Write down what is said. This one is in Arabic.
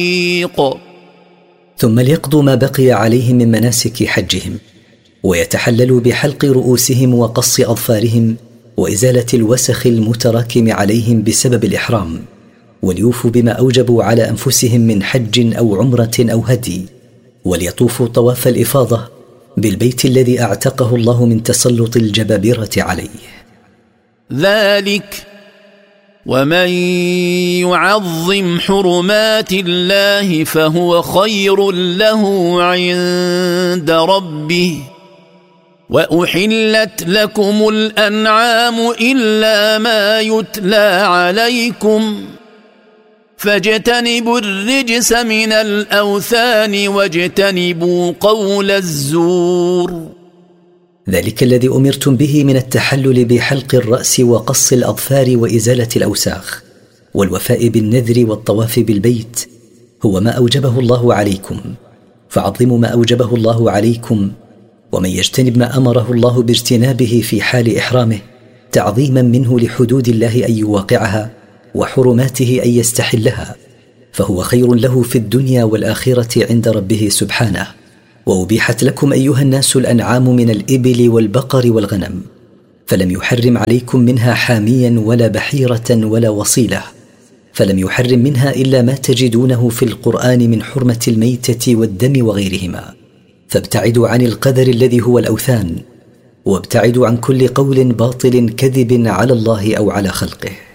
ثم ليقضوا ما بقي عليهم من مناسك حجهم، ويتحللوا بحلق رؤوسهم وقص أظفارهم وإزالة الوسخ المتراكم عليهم بسبب الإحرام، وليوفوا بما أوجبوا على أنفسهم من حج أو عمرة أو هدي، وليطوفوا طواف الإفاضة بالبيت الذي أعتقه الله من تسلط الجبابرة عليه. ذلك ومن يعظم حرمات الله فهو خير له عند ربه، وأحلت لكم الأنعام إلا ما يتلى عليكم، فاجتنبوا الرجس من الأوثان واجتنبوا قول الزور. ذلك الذي أمرتم به من التحلل بحلق الرأس وقص الأظفار وإزالة الأوساخ والوفاء بالنذر والطواف بالبيت هو ما أوجبه الله عليكم، فعظموا ما أوجبه الله عليكم، ومن يجتنب ما أمره الله باجتنابه في حال إحرامه تعظيما منه لحدود الله أن يواقعها وحرماته أن يستحلها، فهو خير له في الدنيا والآخرة عند ربه سبحانه. وأبيحت لكم أيها الناس الأنعام من الإبل والبقر والغنم، فلم يحرم عليكم منها حاميا ولا بحيرة ولا وصيلة، فلم يحرم منها إلا ما تجدونه في القرآن من حرمة الميتة والدم وغيرهما، فابتعدوا عن القدر الذي هو الأوثان، وابتعدوا عن كل قول باطل كذب على الله أو على خلقه.